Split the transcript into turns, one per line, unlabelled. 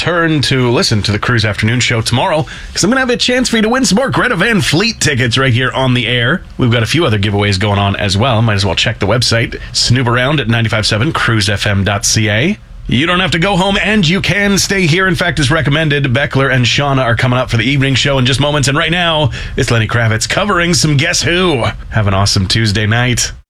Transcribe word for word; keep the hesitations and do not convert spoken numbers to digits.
return to listen to the Cruise Afternoon Show tomorrow, because I'm going to have a chance for you to win some more Greta Van Fleet tickets right here on the air. We've got a few other giveaways going on as well. Might as well check the website. Snoop around at nine five seven cruise f m dot c a. You don't have to go home, and you can stay here. In fact, as recommended, Beckler and Shauna are coming up for the evening show in just moments. And right now, it's Lenny Kravitz covering some Guess Who. Have an awesome Tuesday night.